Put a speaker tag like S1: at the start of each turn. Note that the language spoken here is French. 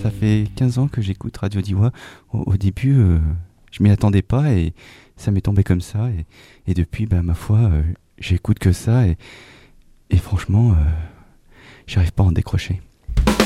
S1: Ça fait 15 ans que j'écoute Radio Diwa. Au début, je m'y attendais pas et ça m'est tombé comme ça. Et depuis, bah, ma foi, j'écoute que ça et franchement, j'arrive pas à en décrocher.